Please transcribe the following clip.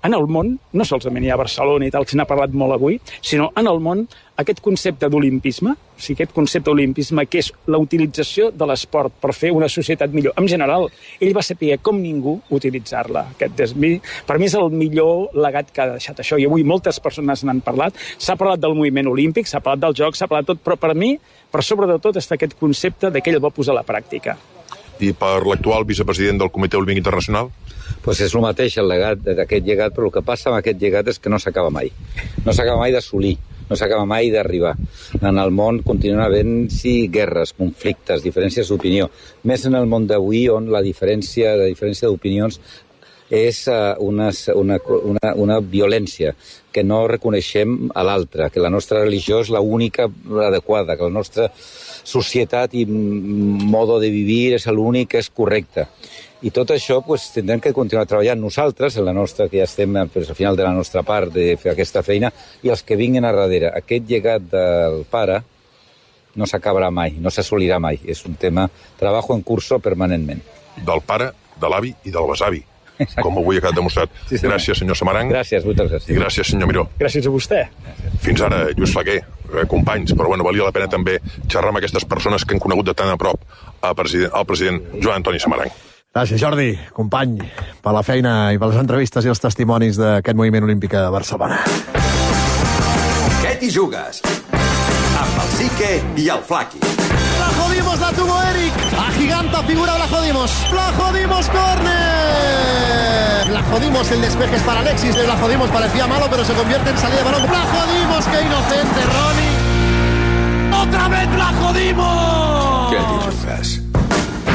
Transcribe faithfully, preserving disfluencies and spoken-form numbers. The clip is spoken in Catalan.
en el món, no solament hi ha Barcelona i tal, se n'ha parlat molt avui, sinó en el món, aquest concepte d'olimpisme, o sigui, aquest concepte d'olimpisme, que és la utilització de l'esport per fer una societat millor. En general, ell va saber com ningú utilitzar-la. Aquest és, per mi és el millor legat que ha deixat això, i avui moltes persones n'han parlat. S'ha parlat del moviment olímpic, s'ha parlat del joc, s'ha parlat tot, però per mi, per sobre de tot, està aquest concepte de que ell el va posar a la pràctica. I per l'actual vicepresident del Comitè Olímpic Internacional? Pues és el mateix, el legat d'aquest llegat, però el que passa amb aquest llegat és que no s'acaba mai. No s'acaba mai d'assolir, no s'acaba mai d'arribar. En el món continuen havent-hi guerres, conflictes, diferències d'opinió. Més en el món d'avui, on la diferència, la diferència d'opinions és una, una, una, una violència, que no reconeixem a l'altre, que la nostra religió és l'única adequada, que la nostra societat i modo de vivir és l'únic que és correcte. I tot això pues, tindrem que continuar treballant nosaltres, en la nostra, que ja estem pues, al final de la nostra part de fer aquesta feina, i els que vinguin a darrere. Aquest llegat del pare no s'acabarà mai, no s'assolirà mai. És un tema, treballo en curso permanentment. Del pare, de l'avi i del besavi, com avui ha quedat demostrat. Sí, sí, gràcies, senyor Samaranch. Gràcies, moltes gràcies. I gràcies, senyor Miró. Gràcies a vostè. Fins ara, Lluís Flaquer, eh, companys, però bueno, valia la pena també xerrar amb aquestes persones que han conegut de tan a prop al president, el president Joan Antoni Samaranch. Gràcies, Jordi, company, per la feina i per les entrevistes i els testimonis d'aquest moviment olímpic a Barcelona. Què t'hi jugues? Amb el Sique i el Flaqui. La jodimos, la tuvo Eric. La giganta figura la jodimos. La jodimos, córner. La jodimos, el despeje es para Alexis. La jodimos, parecía malo, pero se convierte en salida de balón. La jodimos, qué inocente, Ronnie. ¡Otra vez la jodimos! Què t'hi jugues?